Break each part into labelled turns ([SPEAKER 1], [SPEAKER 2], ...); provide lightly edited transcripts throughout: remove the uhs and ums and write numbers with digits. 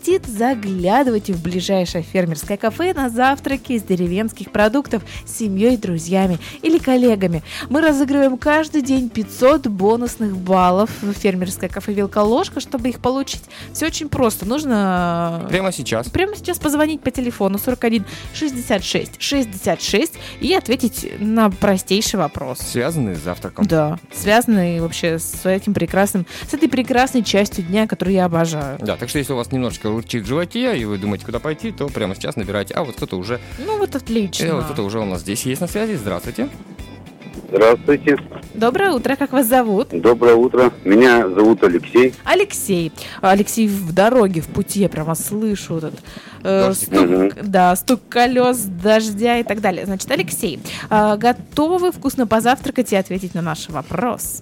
[SPEAKER 1] аппетит, заглядывайте в ближайшее фермерское кафе на завтраки из деревенских продуктов с семьей, друзьями или коллегами. Мы разыгрываем каждый день 500 бонусных баллов в фермерское кафе «Вилка-ложка». Чтобы их получить, все очень просто. Нужно
[SPEAKER 2] Прямо сейчас
[SPEAKER 1] позвонить по телефону 41 66 66 и ответить на простейший вопрос.
[SPEAKER 2] связанные с завтраком.
[SPEAKER 1] Да, связанный вообще с этой прекрасной частью дня, которую я обожаю.
[SPEAKER 2] Да, так что если у вас немножечко урчит в животе, и вы думаете, куда пойти, то прямо сейчас набирайте. А вот кто-то уже...
[SPEAKER 1] Ну вот отлично.
[SPEAKER 2] Вот кто-то уже у нас здесь есть на связи. Здравствуйте.
[SPEAKER 3] Здравствуйте.
[SPEAKER 1] Доброе утро, как вас зовут?
[SPEAKER 3] Доброе утро. Меня зовут Алексей.
[SPEAKER 1] Алексей в дороге, в пути, я прямо слышу этот стук колес, дождя и так далее. Значит, Алексей, готовы вкусно позавтракать и ответить на наш вопрос?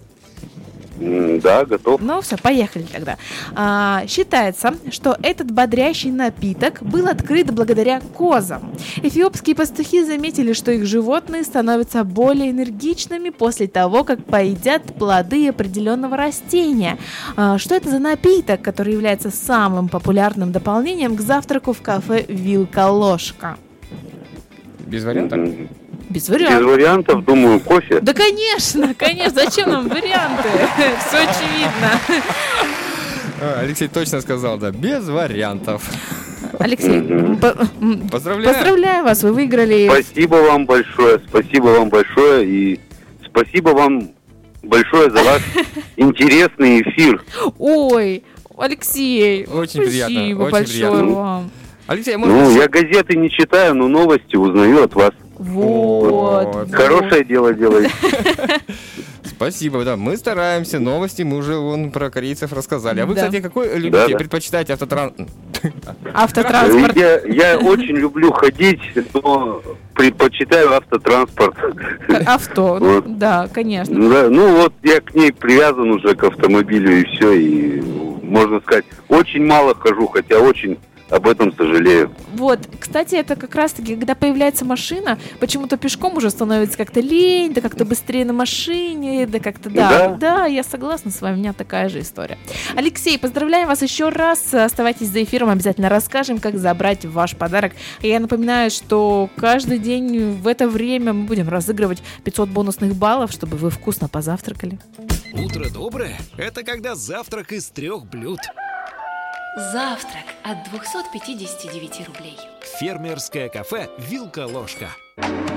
[SPEAKER 3] Да, готов.
[SPEAKER 1] Ну все, поехали тогда. Считается, что этот бодрящий напиток был открыт благодаря козам. Эфиопские пастухи заметили, что их животные становятся более энергичными после того, как поедят плоды определенного растения. Что это за напиток, который является самым популярным дополнением к завтраку в кафе «Вилка-ложка»?
[SPEAKER 2] Без вариантов?
[SPEAKER 1] Без вариантов.
[SPEAKER 3] Без вариантов, думаю, кофе.
[SPEAKER 1] Да, конечно. Зачем нам варианты? Все очевидно.
[SPEAKER 2] Алексей точно сказал, да, без вариантов.
[SPEAKER 1] Алексей,
[SPEAKER 2] Поздравляю.
[SPEAKER 1] поздравляю вас, вы выиграли.
[SPEAKER 3] Спасибо вам большое и спасибо вам большое за ваш интересный эфир.
[SPEAKER 1] Ой, Алексей,
[SPEAKER 2] Очень приятно,
[SPEAKER 1] спасибо
[SPEAKER 2] очень
[SPEAKER 1] большое
[SPEAKER 2] приятно.
[SPEAKER 1] вам.
[SPEAKER 2] Алексей, может...
[SPEAKER 3] Я газеты не читаю, но новости узнаю от вас.
[SPEAKER 1] Вот.
[SPEAKER 3] Хорошее дело делаете.
[SPEAKER 2] Спасибо, да, мы стараемся, новости мы уже про корейцев рассказали. А вы,
[SPEAKER 1] Да.
[SPEAKER 2] кстати, какой любите,
[SPEAKER 3] Да.
[SPEAKER 2] предпочитаете
[SPEAKER 1] Автотранспорт.
[SPEAKER 3] Я очень люблю ходить, но предпочитаю автотранспорт.
[SPEAKER 1] Авто,
[SPEAKER 3] Вот.
[SPEAKER 1] да, конечно.
[SPEAKER 3] Да, я к ней привязан уже к автомобилю и все, и можно сказать, очень мало хожу, хотя очень об этом сожалею.
[SPEAKER 1] Вот, кстати, это как раз-таки, когда появляется машина, почему-то пешком уже становится как-то лень, да как-то быстрее на машине, да как-то, да, я согласна с вами, у меня такая же история. Алексей, поздравляем вас еще раз, оставайтесь за эфиром, обязательно расскажем, как забрать ваш подарок. И я напоминаю, что каждый день в это время мы будем разыгрывать 500 бонусных баллов, чтобы вы вкусно позавтракали.
[SPEAKER 4] Утро доброе – это когда завтрак из 3 блюд.
[SPEAKER 5] Завтрак от 259 рублей.
[SPEAKER 4] Фермерское кафе «Вилка-ложка».